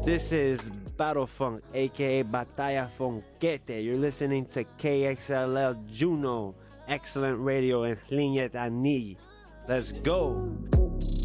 This is Battle Funk, aka Batalla Funkete. You're listening to KXLL Juno, excellent radio in Linyet Ani. Let's go!